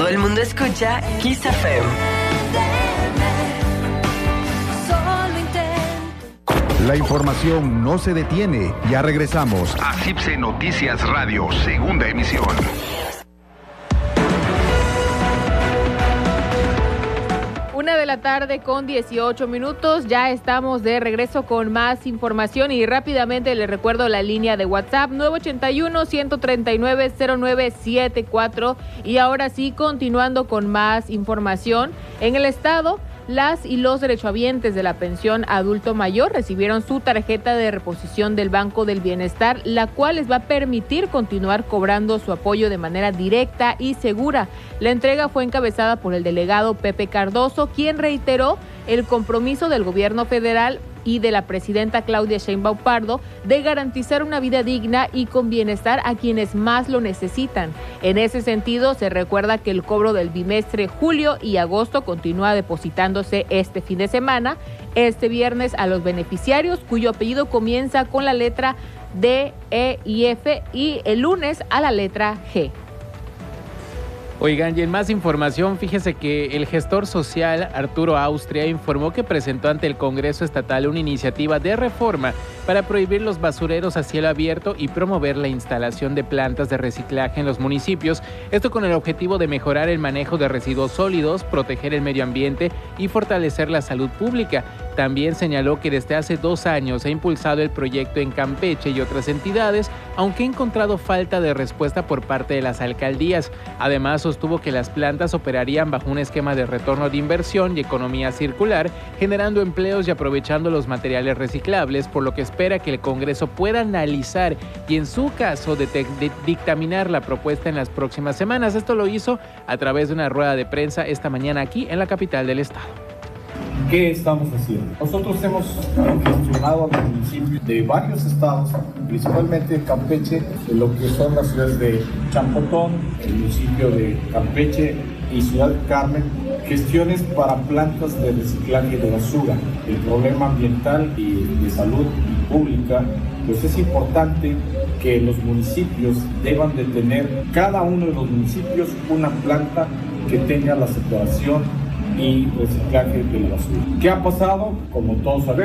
el mundo escucha Kiss FM. La información no se detiene. Ya regresamos a CIPSE Noticias Radio, segunda emisión. 1:18 p.m. Ya estamos de regreso con más información y rápidamente les recuerdo la línea de WhatsApp 981-139-0974. Y ahora sí, continuando con más información, en el estado, las y los derechohabientes de la pensión adulto mayor recibieron su tarjeta de reposición del Banco del Bienestar, la cual les va a permitir continuar cobrando su apoyo de manera directa y segura. La entrega fue encabezada por el delegado Pepe Cardoso, quien reiteró el compromiso del gobierno federal y de la presidenta Claudia Sheinbaum Pardo de garantizar una vida digna y con bienestar a quienes más lo necesitan. En ese sentido, se recuerda que el cobro del bimestre julio y agosto continúa depositándose este fin de semana, este viernes a los beneficiarios cuyo apellido comienza con la letra D, E y F y el lunes a la letra G. Oigan, y en más información, fíjese que el gestor social Arturo Austria informó que presentó ante el Congreso Estatal una iniciativa de reforma para prohibir los basureros a cielo abierto y promover la instalación de plantas de reciclaje en los municipios, esto con el objetivo de mejorar el manejo de residuos sólidos, proteger el medio ambiente y fortalecer la salud pública. También señaló que desde hace 2 años ha impulsado el proyecto en Campeche y otras entidades, aunque ha encontrado falta de respuesta por parte de las alcaldías. Además, sostuvo que las plantas operarían bajo un esquema de retorno de inversión y economía circular, generando empleos y aprovechando los materiales reciclables, por lo que espera que el Congreso pueda analizar y, en su caso, dictaminar la propuesta en las próximas semanas. Esto lo hizo a través de una rueda de prensa esta mañana aquí en la capital del estado. ¿Qué estamos haciendo? Nosotros hemos gestionado a los municipios de varios estados, principalmente Campeche, en lo que son las ciudades de Champotón, el municipio de Campeche y Ciudad del Carmen, gestiones para plantas de reciclaje de basura. El problema ambiental y de salud pública, pues es importante que los municipios deban de tener, cada uno de los municipios, una planta que tenga la separación y reciclaje de la basura. ¿Qué ha pasado? Como todos sabemos,